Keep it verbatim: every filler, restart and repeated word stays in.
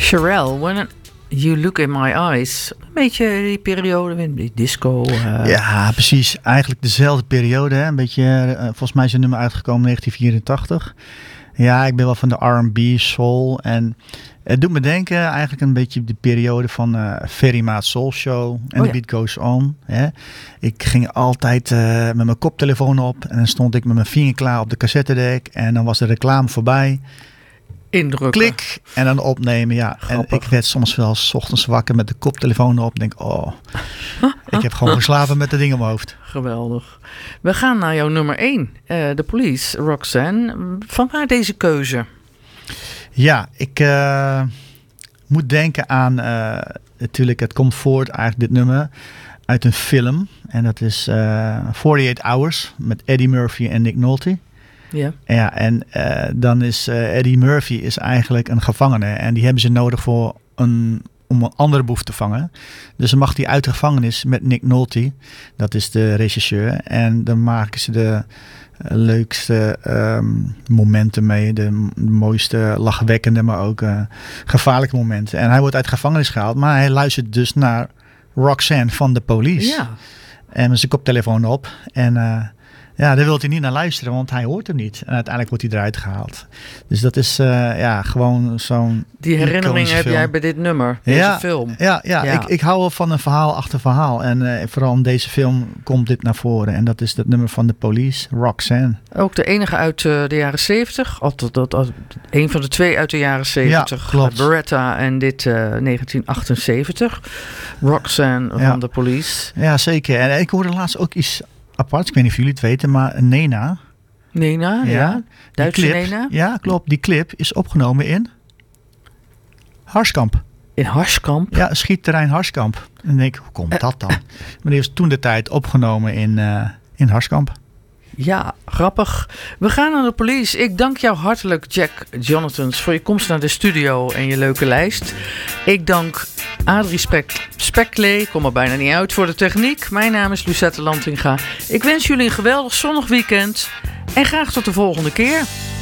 Cherelle, When You Look in My Eyes. Een beetje die periode, die disco. Uh... Ja, precies. Eigenlijk dezelfde periode. Hè? Een beetje, uh, volgens mij is een nummer uitgekomen in negentien vierentachtig. Ja, ik ben wel van de R en B, soul. En het doet me denken eigenlijk een beetje de periode van uh, Ferry Maat Soul Show. En The oh, ja. Beat Goes On. Hè? Ik ging altijd uh, met mijn koptelefoon op. En dan stond ik met mijn vinger klaar op de cassettedek. En dan was de reclame voorbij. Indrukken. Klik en dan opnemen, ja. Grappig. En ik werd soms wel 's ochtends wakker met de koptelefoon op. Denk, oh, ik heb gewoon geslapen met de ding op mijn hoofd. Geweldig. We gaan naar jouw nummer één. Uh, The Police, Roxanne. Vanwaar deze keuze? Ja, ik uh, moet denken aan, uh, natuurlijk, het komt voort eigenlijk dit nummer uit een film. En dat is uh, forty-eight Hours met Eddie Murphy en Nick Nolte. Ja. Ja, en uh, dan is uh, Eddie Murphy is eigenlijk een gevangene. En die hebben ze nodig voor een, om een andere boef te vangen. Dus dan mag hij uit de gevangenis met Nick Nolte. Dat is de regisseur. En dan maken ze de uh, leukste um, momenten mee. De, de mooiste lachwekkende, maar ook uh, gevaarlijke momenten. En hij wordt uit de gevangenis gehaald. Maar hij luistert dus naar Roxanne van The Police. Ja. En met zijn koptelefoon op. En uh, ja, daar wil hij niet naar luisteren, want hij hoort hem niet. En uiteindelijk wordt hij eruit gehaald. Dus dat is uh, ja, gewoon zo'n Die herinnering heb film. jij bij dit nummer, deze ja, film. Ja, ja, Ja. Ik, ik hou wel van een verhaal achter verhaal. En uh, vooral in deze film komt dit naar voren. En dat is het nummer van The Police, Roxanne. Ook de enige uit uh, de jaren zeventig. Altijd dat, dat, een van de twee uit de jaren zeventig. Ja, klopt. Beretta en dit uh, negentien achtenzeventig. Roxanne Ja. van The Police. Ja, zeker. En ik hoorde laatst ook iets apart. Ik weet niet of jullie het weten, maar Nena. Nena, ja. ja. Duitse die clip, Nena. Ja, klopt. Die clip is opgenomen in Harskamp. In Harskamp? Ja, schietterrein Harskamp. En dan denk ik, hoe komt uh, dat dan? Maar die is toen de tijd opgenomen in, uh, in Harskamp. Ja, grappig. We gaan naar de police. Ik dank jou hartelijk, Jack Jonathans, voor je komst naar de studio en je leuke lijst. Ik dank Adrie Spek- Speklee, ik kom er bijna niet uit, voor de techniek. Mijn naam is Lucette Lantinga. Ik wens jullie een geweldig zonnig weekend en graag tot de volgende keer.